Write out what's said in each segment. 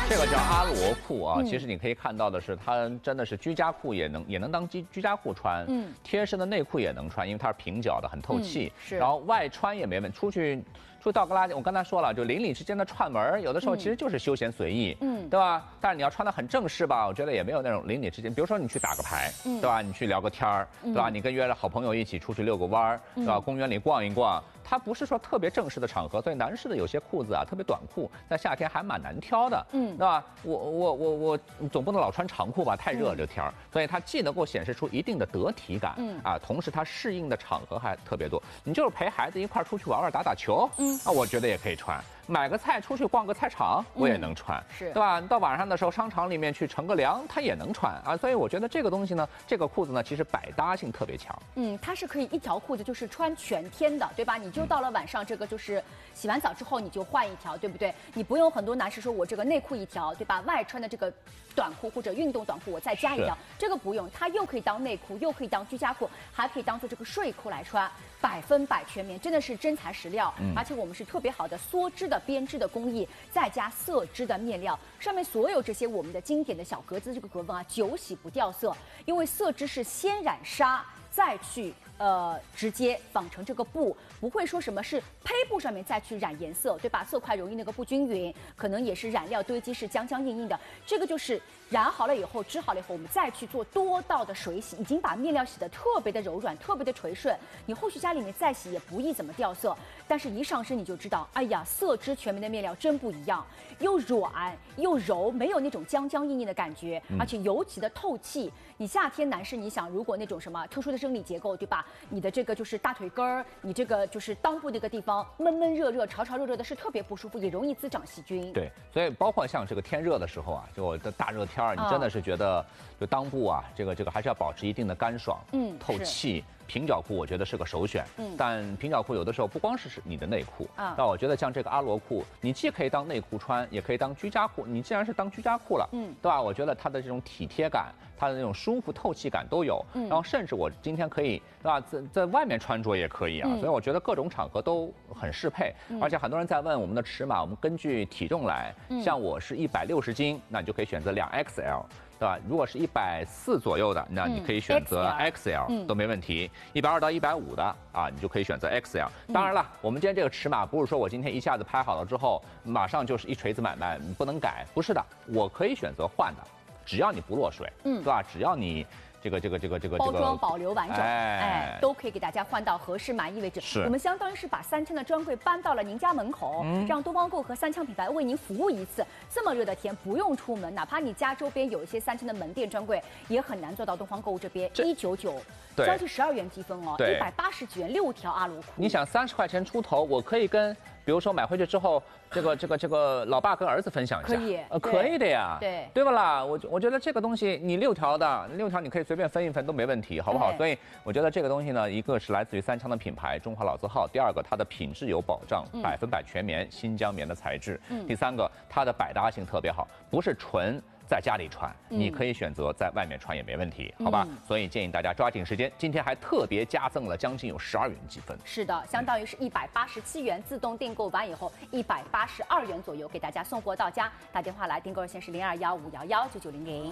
这个叫阿罗裤啊，其实你可以看到的是，它真的是居家裤也能当居家裤穿，贴身的内裤也能穿，因为它是平角的，很透气。 是。 然后外穿也没问题，出去倒个垃圾，我刚才说了，就邻里之间的串门，有的时候其实就是休闲随意，对吧？但是你要穿得很正式吧，我觉得也没有那种邻里之间，比如说你去打个牌，对吧？你去聊个天儿，对吧？你跟约了好朋友一起出去遛个弯儿，对吧？公园里逛一逛。它不是说特别正式的场合，所以男士的有些裤子啊，特别短裤，在夏天还蛮难挑的，对吧？我总不能老穿长裤吧，太热这天儿，所以它既能够显示出一定的得体感，啊，同时它适应的场合还特别多。你就是陪孩子一块儿出去玩玩、打打球，啊，我觉得也可以穿。买个菜出去逛个菜场，我也能穿， 是， 对吧？到晚上的时候，商场里面去乘个凉，它也能穿啊。所以我觉得这个东西呢，这个裤子呢，其实百搭性特别强。 它是可以一条裤子就是穿全天的，对吧？你就到了晚上，这个就是洗完澡之后你就换一条，对不对？你不用很多男士说我这个内裤一条，对吧？外穿的这个短裤或者运动短裤我再加一条，这个不用，它又可以当内裤，又可以当居家裤，还可以当做这个睡裤来穿，100%全棉，真的是真材实料。而且我们是特别好的梭织的编织的工艺，再加色织的面料，上面所有这些我们的经典的小格子这个格纹啊，久洗不掉色，因为色织是先染纱再去直接纺成这个布，不会说什么是胚布上面再去染颜色，对吧？色块容易那个不均匀，可能也是染料堆积是僵僵硬硬的。这个就是染好了以后，织好了以后，我们再去做多道的水洗，已经把面料洗得特别的柔软，特别的垂顺。你后续家里面再洗也不易怎么掉色，但是一上身你就知道，哎呀，色织全棉的面料真不一样，又软又柔，没有那种僵僵硬硬的感觉，而且尤其的透气。你夏天男士，你想如果那种什么特殊的生理结构，对吧？你的这个就是大腿根儿，你这个就是裆部那个地方闷闷热热、潮潮热热的，是特别不舒服，也容易滋长细菌。 对，所以包括像这个天热的时候啊，就大热天儿，你真的是觉得就裆部啊，这个还是要保持一定的干爽，透气。平角裤我觉得是个首选，但平角裤有的时候不光是你的内裤，但我觉得像这个阿罗裤，你既可以当内裤穿，也可以当居家裤。你既然是当居家裤了，对吧？我觉得它的这种体贴感，它的那种舒服透气感都有，然后甚至我今天可以，对吧？在外面穿着也可以啊，所以我觉得各种场合都很适配。而且很多人在问我们的尺码，我们根据体重来，像我是160斤，那你就可以选择2XL。对吧？如果是140左右的，那你可以选择 XL，都没问题。120到150的啊，你就可以选择 XL。当然了，我们今天这个尺码不是说我今天一下子拍好了之后，马上就是一锤子买卖，你不能改，不是的，我可以选择换的，只要你不落水，对吧？只要你包装保留完整，都可以给大家换到合适满意为止。我们相当于是把三枪的专柜搬到了您家门口，让东方购和三枪品牌为您服务一次。这么热的天不用出门，哪怕你家周边有一些三枪的门店专柜，也很难做到东方购物这边199，将近12元积分哦，180几元6条阿罗裤。 你想30块钱出头，我可以跟。比如说买回去之后，这个老爸跟儿子分享一下，可以的呀，对吧啦？我觉得这个东西你6条你可以随便分一分都没问题，好不好？所以我觉得这个东西呢，一个是来自于三枪的品牌中华老字号，第二个它的品质有保障，100%全棉新疆棉的材质，第三个它的百搭性特别好，不是纯。在家里穿，你可以选择在外面穿也没问题，好吧？所以建议大家抓紧时间，今天还特别加赠了将近有12元积分。 是的，相当于是187元，自动订购完以后182元左右给大家送货到家。打电话来订购热线是0215119900。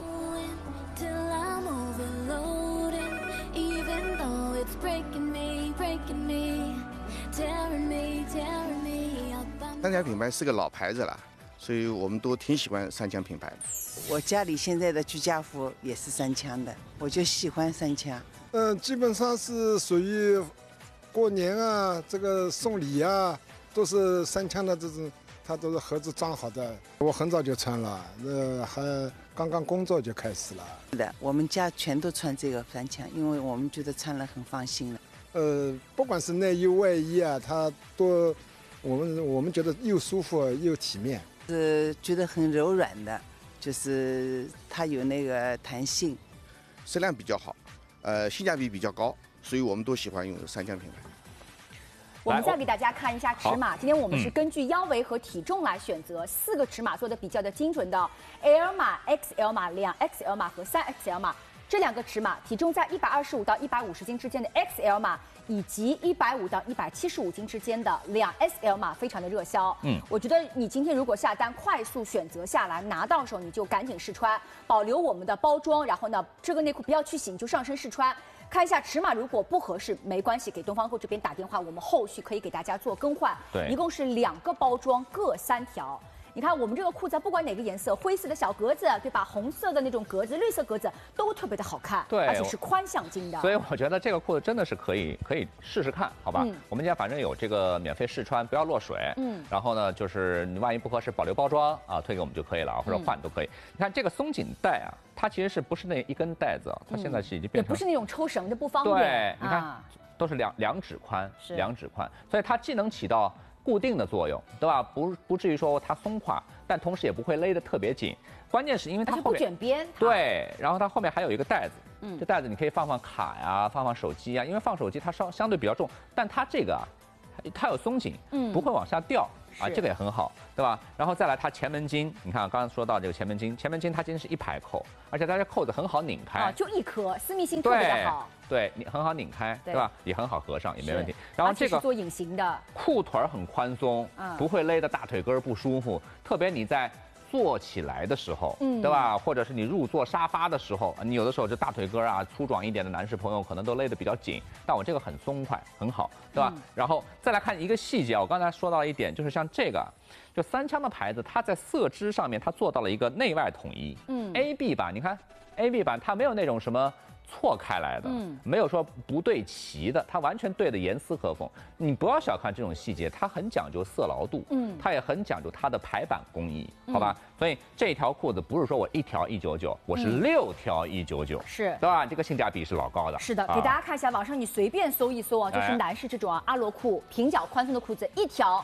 三枪品牌是个老牌子了。所以我们都挺喜欢三枪品牌的。 我家里现在的居家服也是三枪的，我就喜欢三枪。 基本上是属于过年啊，这个送礼啊，都是三枪的这种，它都是盒子装好的。我很早就穿了，还刚刚工作就开始了。 是的，我们家全都穿这个三枪，因为我们觉得穿了很放心了。 不管是内衣外衣啊，它都我们觉得又舒服又体面。 是觉得很柔软的，就是它有那个弹性， 质量比较好，性价比比较高，所以我们都喜欢用三枪品牌。 我们再给大家看一下尺码，今天我们是根据腰围和体重来选择4个尺码做的比较的精准的 ，L 码、XL 码、2XL 码和3XL 码。 这2个尺码，体重在125到150斤之间的 XL 码，以及150到175斤之间的2SL 码，非常的热销。我觉得你今天如果下单，快速选择下来，拿到手你就赶紧试穿，保留我们的包装，然后呢，这个内裤不要去洗，你就上身试穿。看一下尺码，如果不合适没关系，给东方购这边打电话，我们后续可以给大家做更换。 对， 一共是2个包装，各3条。你看我们这个裤子，不管哪个颜色，灰色的小格子，对吧？红色的那种格子，绿色格子都特别的好看， 对， 而且是宽向襟的。 所以我觉得这个裤子真的是可以试试看，好吧？我们现在反正有这个免费试穿，不要落水。然后呢，就是你万一不合适，保留包装啊，退给我们就可以了，或者换都可以。你看这个松紧带啊，它其实不是那一根带子，它现在是已经变成也不是那种抽绳的不方便。 对，你看都是两指宽，2指宽，所以它既能起到固定的作用，对吧？不至于说它松垮，但同时也不会勒得特别紧。关键是因为它后面不卷边， 对，然后它后面还有一个带子，这带子你可以放卡呀，放手机啊，因为放手机它相对比较重，但它这个啊，它有松紧，不会往下掉啊，这个也很好，对吧？然后再来它前门襟，你看刚刚说到这个前门襟它今天是1排扣，而且它这扣子很好拧开， 就1颗，私密性特别的好。 对，你很好拧开，对吧？也很好合上，也没问题。然后这个做隐形的裤腿很宽松，不会勒得大腿根不舒服。特别你在坐起来的时候，对吧？或者是你入坐沙发的时候，你有的时候这大腿根啊粗壮一点的男士朋友可能都勒得比较紧，但我这个很松快，很好，对吧？然后再来看一个细节，我刚才说到一点，就是像这个，就三枪的牌子，它在色织上面它做到了一个内外统一。AB 版，你看 AB 版它没有那种什么错开来的，没有说不对齐的，它完全对的严丝合缝。你不要小看这种细节，它很讲究色牢度，它也很讲究它的排版工艺，好吧？所以这条裤子不是说我1条199，我是6条199， 是， 对吧？这个性价比是老高的。 是的，给大家看一下，网上你随便搜一搜啊，就是男士这种阿罗裤平角宽松的裤子，1条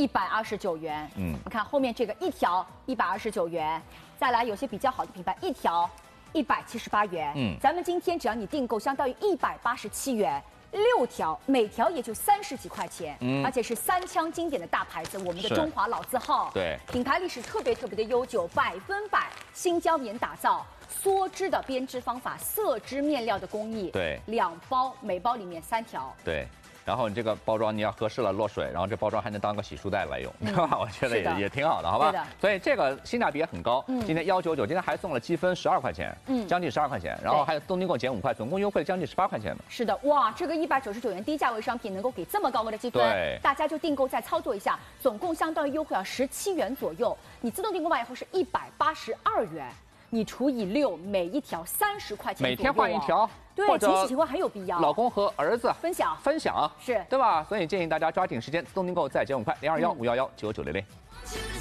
129元。你看后面这个1条129元，再来有些比较好的品牌，1条178元，咱们今天只要你订购，相当于187元，6条，每条也就30几块钱，而且是3枪经典的大牌子，我们的中华老字号， 对， 品牌历史特别的悠久，100%新胶棉打造，梭织的编织方法，色织面料的工艺， 对 ，2包，每包里面3条， 对。然后你这个包装你要合适了落水，然后这包装还能当个洗漱袋来用，对吧？我觉得也挺好的，好吧？所以这个性价比也很高。今天199，今天还送了积分12块钱，将近12块钱，然后还有东京购减5块，总共优惠将近18块钱呢。 是的，哇，这个199元低价位商品能够给这么高额的积分，大家就订购再操作一下，总共相当于优惠17元左右。你自动订购完以后是182元。你除以6，每一条30块钱， 每天换1条， 对，清洗情况很有必要。 老公和儿子分享， 是， 对吧？所以建议大家抓紧时间，自动订购再减5块，021-511-9900。